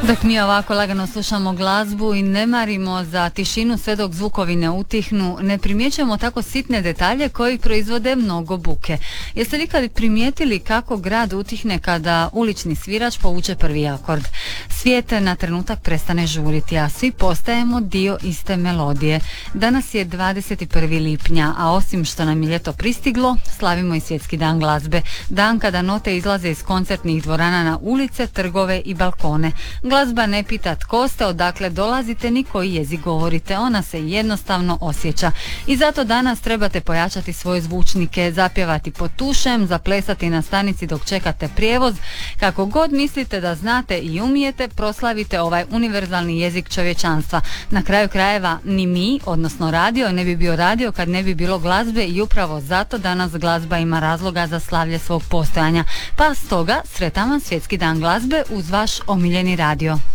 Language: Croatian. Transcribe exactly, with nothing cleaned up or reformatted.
Dok mi ovako lagano slušamo glazbu i ne marimo za tišinu sve dok zvukovi ne utihnu, ne primjećujemo tako sitne detalje koji proizvode mnogo buke. Jeste li kad primijetili kako grad utihne kada ulični svirač povuče prvi akord? Svijet na trenutak prestane žuriti, a svi postajemo dio iste melodije. Danas je dvadeset prvi lipnja, a osim što nam je ljeto pristiglo, slavimo i Svjetski dan glazbe. Dan kada note izlaze iz koncertnih dvorana na ulice, trgove i balkone. Glazba ne pita tko ste, odakle dolazite, ni koji jezik govorite, ona se jednostavno osjeća. I zato danas trebate pojačati svoje zvučnike, zapjevati pod tušem, zaplesati na stanici dok čekate prijevoz. Kako god mislite da znate i umijete, proslavite ovaj univerzalni jezik čovječanstva. Na kraju krajeva ni mi, odnosno radio, ne bi bio radio kad ne bi bilo glazbe i upravo zato danas glazba ima razloga za slavlje svog postojanja. Pa stoga, sretan vam Svjetski dan glazbe uz vaš omiljeni radio.